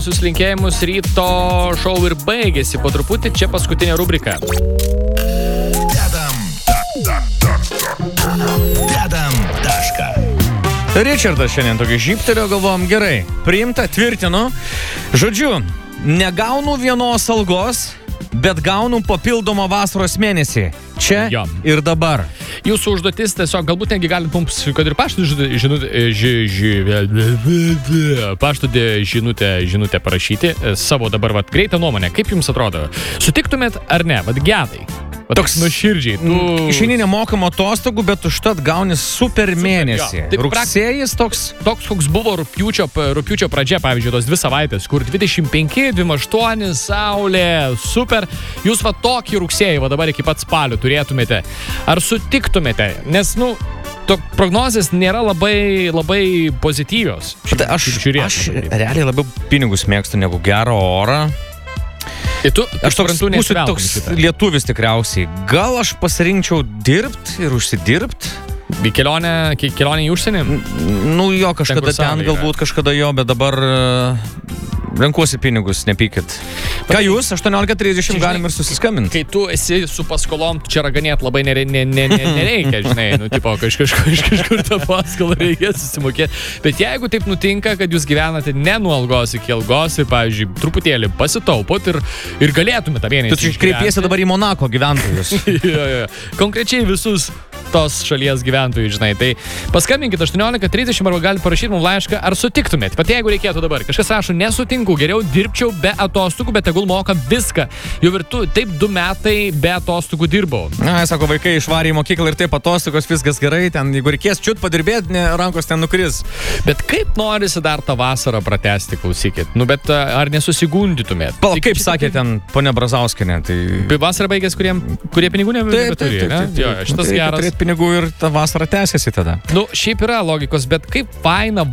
Suslinkėjimus ryto šou ir baigėsi po truputį, čia paskutinė rubrika. Dedam tašką. Richardas šiandien tokį žyptelio, galvom, gerai, priimta, tvirtinu. Žodžiu, negaunu vienos algos, bet gaunu papildomą vasaros mėnesį. Čia Jo. ir dabar. Jūsų užduotis tiesiog, galbūt netgi galit mums, kad ir pašto žinutę parašyti savo dabar, greitą nuomonę. Kaip jums atrodo? Sutiktumėt ar ne? Gedai. Toks nuoširdžiai. Išeini nemokamo atostogų, bet užtat gauni super mėnesį. jo. Taip, Rugsėjis toks. Toks, koks buvo rugpjūčio pradžia, pavyzdžiui, tos 2 savaitės, kur 25, 28, saulė, super. Jūs tokį rugsėjį, dabar iki pat spalio turėtumėte. Ar sutiktumėte? Nes, prognozės nėra labai pozityvios. Aš realiai labiau pinigus mėgstu negu gerą orą. Aš būsiu toks lietuvis tikriausiai. Gal aš pasirinkčiau dirbti ir užsidirbti? Kelionė į užsienį? Jo, kažkada ten galbūt, kažkada jo, bet dabar renkuosi pinigus, nepykit. Ką jūs, 18:30 galim ir susiskambinti. Kai tu esi su paskolom, čia raganėt labai nereikia, žinai, kažkur tą paskolą reikia susimokėti. Bet jeigu taip nutinka, kad jūs gyvenate ne nuo algos iki algos ir, pavyzdžiui, truputėlį pasitaupot ir galėtumėte tą mėnesį. Tu kreipiesi dabar į Monako gyventojus. Jo. Konkrečiai visus tos šalies gyventojų, žinai. Tai paskambinkit 18:30 arba gali parašyti mums laišką, ar sutiktumėt. Pat jeigu reikėtų dabar. Kažkas rašo, nesutinku, geriau dirbčiau be atostogų, bet tegul moka viską. Jau ir tu taip 2 metai be atostogų dirbau. Sako, vaikai išvarė į mokyklą ir taip atostogos, viskas gerai, ten jeigu reikės čiut padirbėti, rankos ten nukris. Bet kaip norisi dar tą vasarą pratęsti, klausykit. Bet ar nesusigundytumėt? Kaip sakė ten ponia Brazauskienė, tai... Vasarą baigės, kurie pinigų nebeturi, ne? Jo, šitas geras. Pinigų ir ta vasara tęsiasi tada. Šiaip yra logikos, bet kaip faina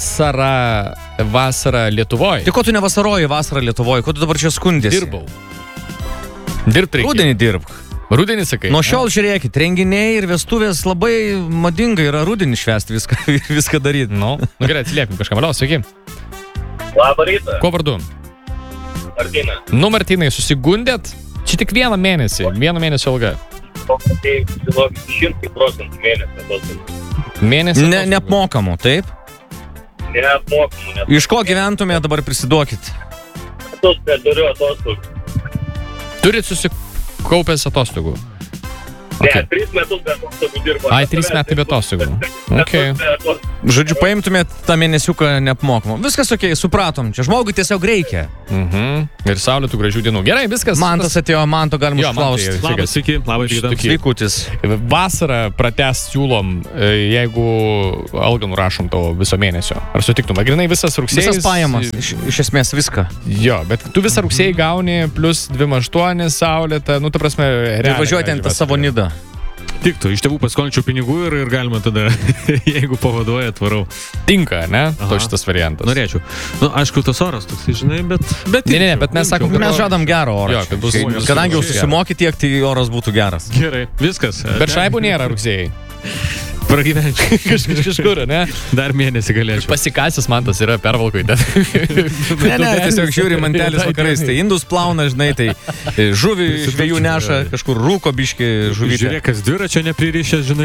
vasara Lietuvoje. Tai ko tu nevasaroji vasarą Lietuvoje? Ko tu dabar čia skundėsi? Dirbau. Dirbti reikia. Rudenį dirbk. Rudenį sakai. Nuo šiol žiūrėkit, renginiai ir vestuvės labai madinga yra rudenį švęsti viską daryti. Gerai, atsiliepim kažką. Alio, sveiki. Labą rytą. Kuo vardu? Martyna. Martynai, susigundėt? Čia tik 1 mėnesį, 1 mėnesio alga. Tai 100% mėnesio. Mėnesio? Neapmokamų, taip? Neapmokamų. Iš ko gyventumėte dabar prisiduokit? Turiu atostogų. Turit susikaupęs atostogų? Ne, 3 metus be atostogų dirbu. 3 metai be atostogų. Okay. Žodžiu, paimtumėt tą mėnesiuką neapmokamą. Viskas okei, supratom. Čia žmogui tiesiog reikia. Ir saulėtų gražių dienų. Gerai, viskas. Mantas atėjo, Manto galima užklausti. Labas, sveiki, labas rytas. Sveikutis. Vasarą pratęst siūlom, jeigu algą nurašom tavo viso mėnesio. Ar sutiktum? Grinai visas rugsėjis. Visas pajamas, iš esmės viską. Jo, bet tu visą rugsėjį gauni plus 28 saulėtą, ta prasme, realiai. Ir važiuoti ant savo nidą. Tiktų, iš tėvų paskolinčiau pinigų ir galima tada, jeigu pavaduoja, atvarau. Tinka, ne? To šitas variantas. Norėčiau. Aišku, tas oras toks, žinai, bet... Ne, bet mes sakom, mes žadam gerą orą. Jo, kadangi jau susimoki tiek, tai oras būtų geras. Gerai, viskas. Bet šaibų nėra rugsėjai. Pragyvenčiau. Kažkur, ne? Dar mėnesį galėčiau. Pasikasęs Mantas yra pervalkoj. Ne, tiesiog žiūri mantelis vakarais. Tai indus plauna, žinai, tai žuvį žvejų neša, kažkur rūko biški žuvytę. Žiūrėk, kas dviračio nepririšęs, žinai.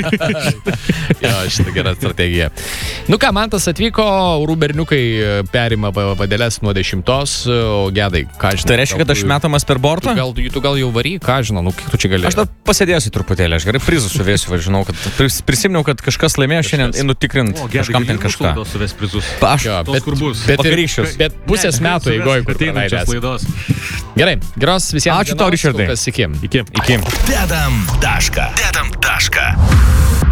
Jo, šitą gerą strategiją. Ką, Mantas atvyko, rūberniukai perima vadeles nuo 10, o Gedai, ką žinai. Tai reiškia, kad aš metamas per bortą? Tu gal jau vary, ką žinau, kiek tu čia galėjai. Aš dar pasėdėsiu truputėlį, aš gerai prizų suvėsiu, žinau, kad prisiminiau, kad kažkas laimėjo šiandien, einu tikrint kažkam ten kažką. Aš kur bus. Bet pusės metų eigoj, kur praleidęs. Gerai, geros visiems. Ačiū tau, Richardai. Iki. Dedam tašką.